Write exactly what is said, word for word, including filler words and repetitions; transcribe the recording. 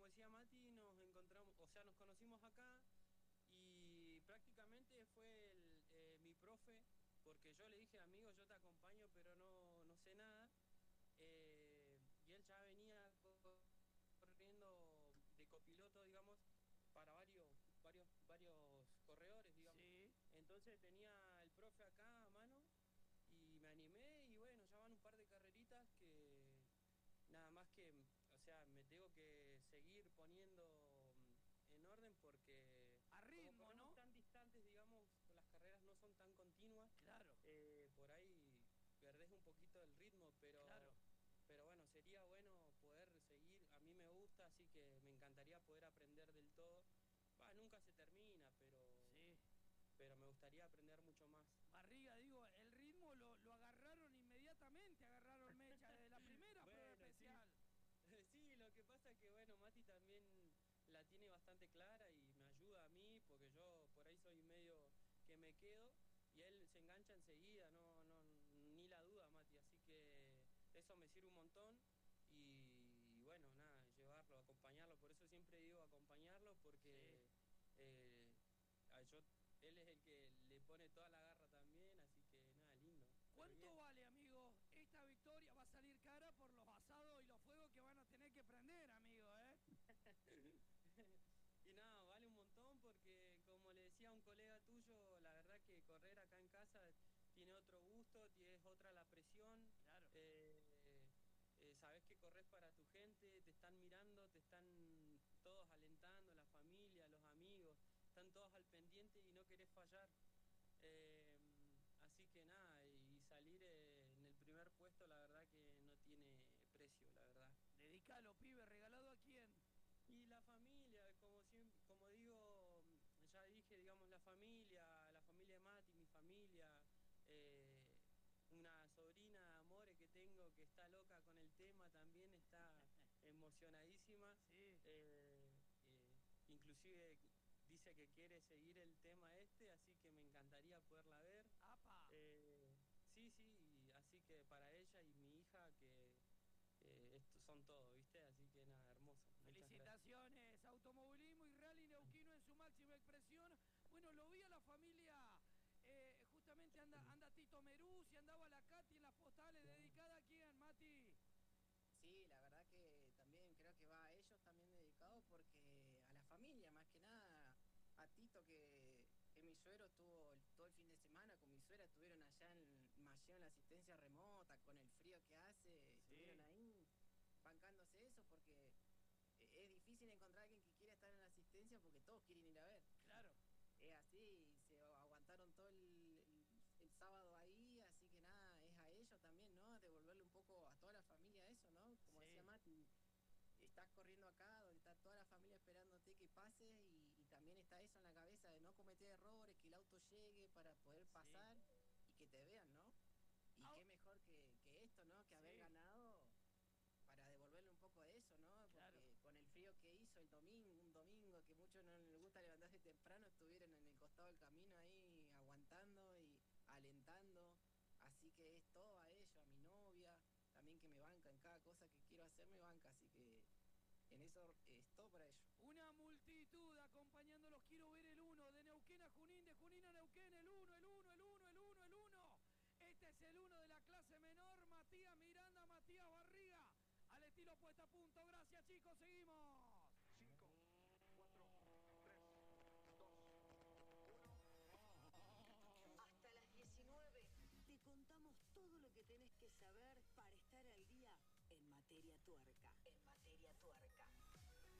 decía Mati, nos encontramos, o sea, nos conocimos acá y prácticamente fue el, eh, mi profe, porque yo le dije, amigo, yo te acompaño, pero no, no sé nada. Eh, y él ya venía corriendo de copiloto, digamos, para varios, varios, varios corredores, digamos. Sí. Entonces tenía el profe acá a mano y me animé y bueno, ya van un par de carreritas que nada más que, o sea, me tengo que seguir poniendo en orden porque A como ritmo, corremos ¿no? tan distantes, digamos, las carreras no son tan continuas, Claro, eh, por ahí perdés un poquito el ritmo, pero, claro. pero bueno, sería bueno poder seguir, a mí me gusta, así que me encantaría poder aprender del todo. Bah, nunca se termina, pero, Sí. pero me gustaría aprender mucho más. Barriga, digo, el ritmo lo, lo agarraron inmediatamente, agarraron mecha desde la primera prueba Bueno, sí. especial. Sí, lo que pasa es que, bueno, Mati también la tiene bastante clara y me ayuda a mí, porque yo por ahí soy medio que me quedo y él se engancha enseguida, no, no, ni la duda, Mati, así que eso me sirve un montón y, bueno, nada, llevarlo, acompañarlo, por eso siempre digo acompañarlo, Sí. porque eh, a yo, él es el que le pone toda la garra también, así que nada, lindo, pero ¿Cuánto bien. vale, amigo? Esta victoria va a salir cara por los asados y los fuegos que van a tener que prender, amigo, ¿eh? Y nada, vale un montón porque como le decía a un colega tuyo, la verdad que correr acá en casa tiene otro gusto, es otra la presión, Claro. eh, eh, sabes que corres para tu gente, te están mirando, te están todos alentando, la familia, los amigos, están todos al pendiente y no querés fallar. Eh, así que nada, y salir eh, en el primer puesto, la verdad que no tiene precio, la verdad. Dedicalo, pibe, ¿regalado a quién? Y la familia, como siempre, como digo, ya dije, digamos, la familia, la familia de Mati, mi familia, eh, una sobrina Amore que tengo que está loca con el tema, también está emocionadísima. Sí. eh, eh, inclusive dice que quiere seguir el tema este, así que me encantaría poderla ver. ¡Apa! Eh, sí, sí, así que para ella y mi hija que eh, estos son todo, ¿viste? Así que nada, hermoso. Muchas gracias. Felicitaciones, automovilismo y rally neuquino en su máxima expresión. Bueno, lo vi a la familia, eh, justamente anda, anda Tito Meruz y andaba la Katy en las postales, ¿dedicada a quién, Mati? Sí, la verdad que también creo que va a ellos también dedicado porque a la familia, más que nada a Tito que, que mi suegro estuvo el- todo el fin de semana con mi suegra, estuvieron allá en Mayeo en la asistencia remota, con el frío que hace, estuvieron Sí, ahí bancándose eso porque eh, es difícil encontrar a alguien que quiera estar en la asistencia porque todos quieren ir a ver. claro. Es así, se aguantaron todo el, el- el sábado ahí, así que nada, es a ellos también, ¿no? Devolverle un poco a toda la familia eso, ¿no? Como decía Sí, Mati, estás corriendo acá donde está toda la familia esperándote que pases y, y también está eso en la cabeza de no cometer errores, que el auto llegue para poder sí. pasar y que te vean, ¿no? Y Au, qué mejor que, que esto, ¿no? Que haber sí, ganado para devolverle un poco de eso, ¿no? claro. Porque con el frío que hizo el domingo, un domingo que muchos no les gusta levantarse temprano, estuvieron en el costado del camino ahí aguantando y alentando. Así que es todo a ellos, a mi novia, también que me banca en cada cosa que quiero hacer, me banca. Así que en eso es todo para ellos. Una multitud acompañándolos. Quiero ver el uno de Neuquén a Junín, de Junín a Neuquén. El uno, el uno, el uno, el uno, el uno. Este es el uno de la clase menor. Matías Miranda, Matías Barriga. Al estilo puesta a punto. Gracias, chicos. Seguimos.